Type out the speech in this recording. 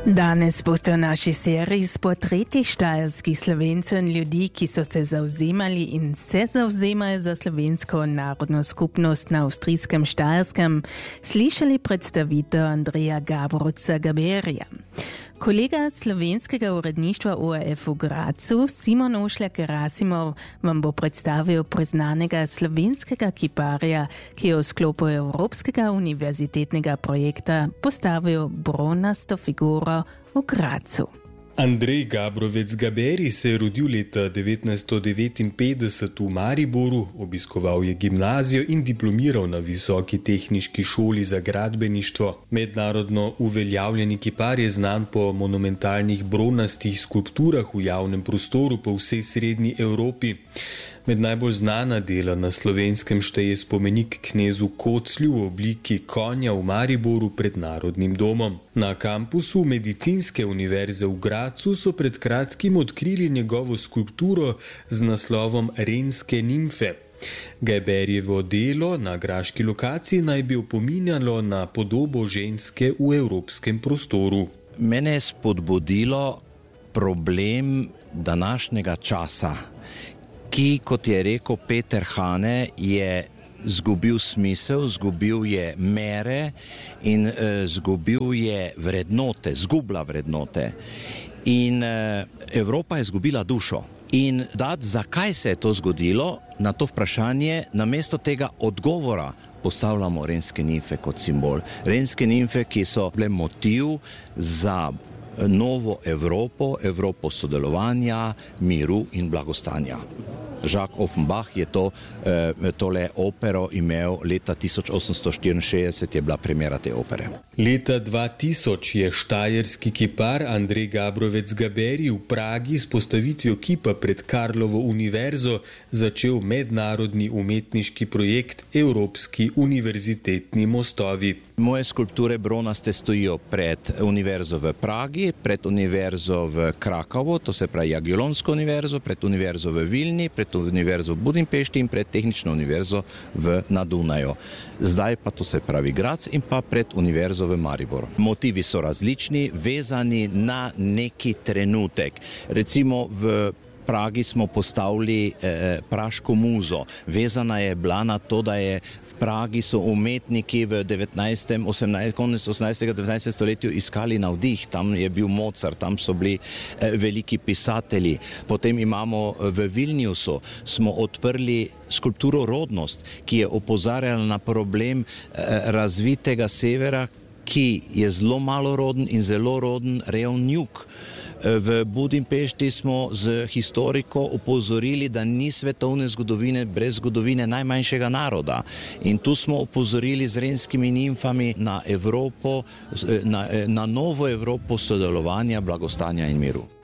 Danes boste v naši seriji s portreti štajerskih Slovencev in ljudi, ki so se zavzemali in se zavzemajo za slovensko narodno skupnost na avstrijskem Štajerskem, slišali predstavitev Andreja Gabrovca-Gaberija. Kolega slovenskega uredništva ORF v Gracu, Simon Ošljak-Gerasimov, vam bo predstavil priznanega slovenskega kiparja, ki je v sklopu Evropskega univerzitetnega projekta postavil bronasto figuro v Gracu. Andrej Gabrovec-Gaberi se je rodil leta 1959 v Mariboru, obiskoval je gimnazijo in diplomiral na Visoki tehniški šoli za gradbeništvo. Mednarodno uveljavljeni kipar je znan po monumentalnih bronastih skulpturah v javnem prostoru po vsej srednji Evropi. Med najbolj znana dela na Slovenskem šteje spomenik knezu Koclju v obliki konja v Mariboru pred Narodnim domom. Na kampusu Medicinske univerze v Gracu so pred kratkim odkrili njegovo skulpturo z naslovom Renske nimfe. Gaberjevo delo na graški lokaciji naj bi opominjalo na podobo ženske v evropskem prostoru. Mene je spodbudilo problem današnjega časa, ki, kot je rekel Peter Hane, je zgubil smisel, zgubil je mere in zgubil je vrednote, zgubila vrednote. In Evropa je zgubila dušo. In zakaj se je to zgodilo, na to vprašanje, namesto tega odgovora postavljamo renske nimfe kot simbol. Renske nimfe, ki so bile motiv za novo Evropo, Evropo sodelovanja, miru in blagostanja. Jacques Offenbach je tole opero imel leta 1864, je bila premiera te opere. Leta 2000 je štajerski kipar Andrej Gabrovec-Gaberi v Pragi s postavitvijo kipa pred Karlovo univerzo začel mednarodni umetniški projekt Evropski univerzitetni mostovi. Moje skulpture bronaste stojijo pred univerzo v Pragi, pred univerzo v Krakovu, to se pravi Jagiellonsko univerzo, pred univerzo v Vilni, pred univerzo v Budimpešti in pred tehnično univerzo na Dunaju. Zdaj pa to se pravi Graz in pa pred univerzo v Mariboru. Motivi so različni, vezani na neki trenutek. Recimo v Pragi smo postavili praško muzo. Vezana je bila na to, da je v Pragi so umetniki v konec 18. 19. stoletju iskali navdih. Tam je bil Mozart, tam so bili veliki pisatelji. Potem imamo v Vilniusu, smo odprli skulpturo Rodnost, ki je opozarjala na problem razvitega severa, ki je zelo maloroden in zelo roden reven jug. V Budimpešti smo z historiko opozorili, da ni svetovne zgodovine brez zgodovine najmanjšega naroda. In tu smo opozorili z renskimi nimfami na Evropo, na novo Evropo sodelovanja, blagostanja in miru.